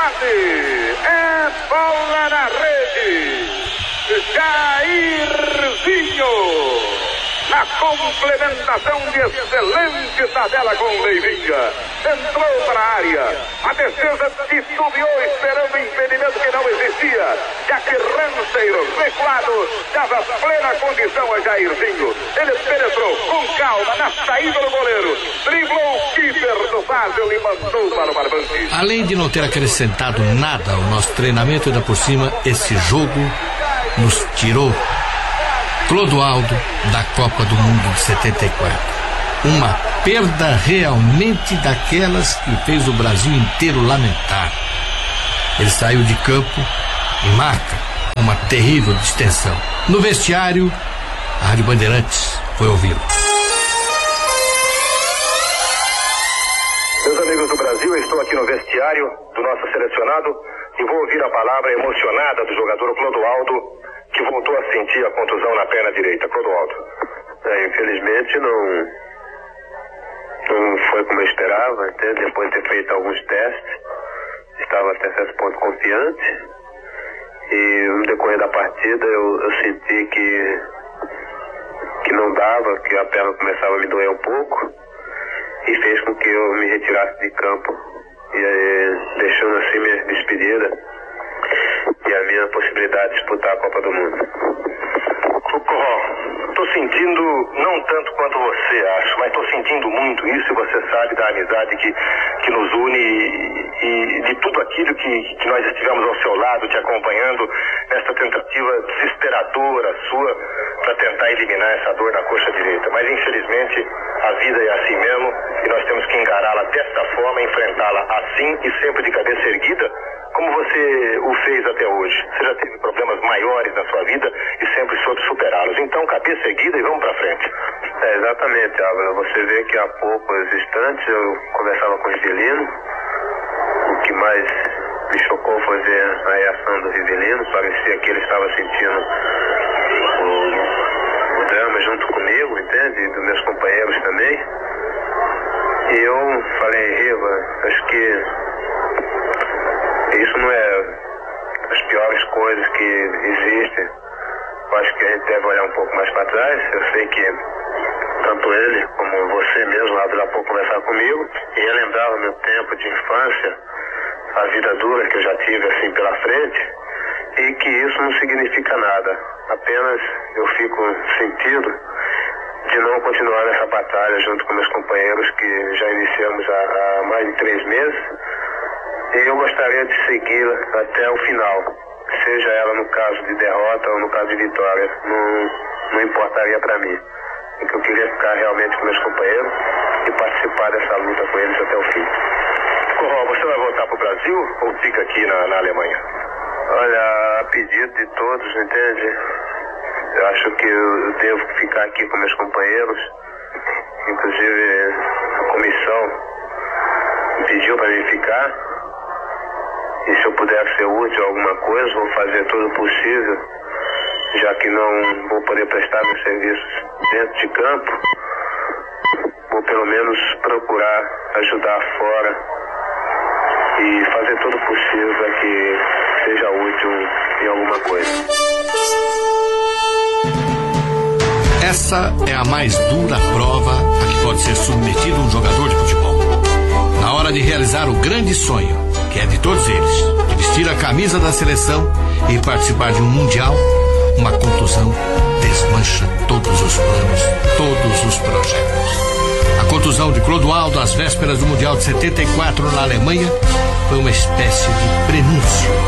bate, é bola na rede. Jairzinho, na complementação de excelente tabela com Leivinha, entrou para a área, a defesa titubeou esperando o impedimento que não existia, já que Ranceiro, recuado, dava plena condição a Jairzinho. Ele penetrou com calma na saída do goleiro, driblou o keeper do Basel e mandou para o barbante. Além de não ter acrescentado nada ao nosso treinamento, ainda por cima, esse jogo nos tirou Clodoaldo da Copa do Mundo de 74. Uma perda realmente daquelas que fez o Brasil inteiro lamentar. Ele saiu de campo em marca, uma terrível distensão. No vestiário, a Rádio Bandeirantes foi ouvi-lo. Meus amigos do Brasil, eu estou aqui no vestiário do nosso selecionado e vou ouvir a palavra emocionada do jogador Clodoaldo, que voltou a sentir a contusão na perna direita. Clodoaldo. Infelizmente não foi como eu esperava, até depois de ter feito alguns testes, estava até certo ponto confiante, e no decorrer da partida eu senti que não dava, que a perna começava a me doer um pouco, e fez com que eu me retirasse de campo, e deixando assim minha despedida e a minha possibilidade de disputar a Copa do Mundo. Estou sentindo, não tanto quanto você acha, mas estou sentindo muito isso, e você sabe da amizade que nos une e de tudo aquilo que nós estivemos ao seu lado, te acompanhando nessa tentativa desesperadora sua para tentar eliminar essa dor na coxa direita. Mas infelizmente a vida é assim mesmo e nós temos que encará-la desta forma, enfrentá-la assim e sempre de cabeça erguida, como você o fez até hoje. Você já teve problemas maiores na sua vida e sempre soube superá-los. Então, cabeça erguida e vamos para frente. Exatamente, Álvaro. Você vê que há poucos instantes eu conversava com o Rivelino. O que mais me chocou foi ver a reação do Rivelino. Parecia que ele estava sentindo o drama junto comigo, entende? E dos meus companheiros também. E eu falei, Riva, acho que isso não é as piores coisas que existem. Eu acho que a gente deve olhar um pouco mais para trás. Eu sei que tanto ele como você mesmo, lá há pouco conversar comigo, e relembrar o meu tempo de infância, a vida dura que eu já tive assim pela frente, e que isso não significa nada. Apenas eu fico sentido de não continuar nessa batalha junto com meus companheiros, que já iniciamos há mais de 3 meses. E eu gostaria de segui-la até o final, seja ela no caso de derrota ou no caso de vitória, não importaria para mim. E que eu queria ficar realmente com meus companheiros e participar dessa luta com eles até o fim. Corral, você vai voltar para o Brasil ou fica aqui na Alemanha? Olha, a pedido de todos, entende? Eu acho que eu devo ficar aqui com meus companheiros. Inclusive a comissão pediu para mim ficar. E se eu puder ser útil a alguma coisa, vou fazer tudo o possível, já que não vou poder prestar meus serviços dentro de campo, vou pelo menos procurar ajudar fora e fazer tudo o possível para que seja útil em alguma coisa. Essa é a mais dura prova a que pode ser submetido um jogador de futebol. Na hora de realizar o grande sonho, que é de todos eles, de vestir a camisa da seleção e participar de um mundial, uma contusão desmancha todos os planos, todos os projetos. A contusão de Clodoaldo às vésperas do Mundial de 74 na Alemanha foi uma espécie de prenúncio